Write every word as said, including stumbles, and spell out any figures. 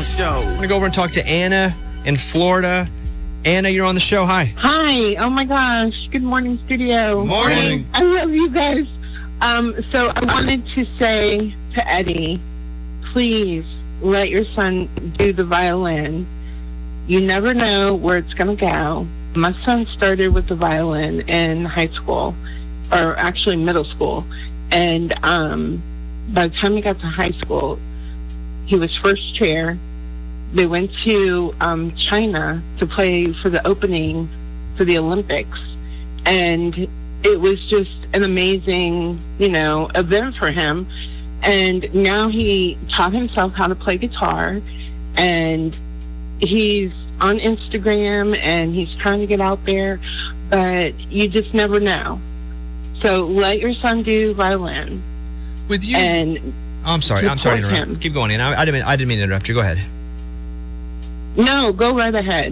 Show. I'm going to go over and talk to Anna in Florida. Anna, you're on the show. Hi. Hi. Oh, my gosh. Good morning, studio. Morning. I love you guys. Um, so I wanted to say to Eddie, please let your son do the violin. You never know where it's going to go. My son started with the violin in high school, or actually middle school. And um, by the time he got to high school, he was first chair. They went to um, China to play for the opening for the Olympics. And it was just an amazing, you know, event for him. And now he taught himself how to play guitar. And he's on Instagram and he's trying to get out there. But you just never know. So let your son do violin. With you. And oh, I'm sorry. I'm sorry to support interrupt. him. Keep going, Anna. I, I, didn't mean, I didn't mean to interrupt you. Go ahead. No, go right ahead.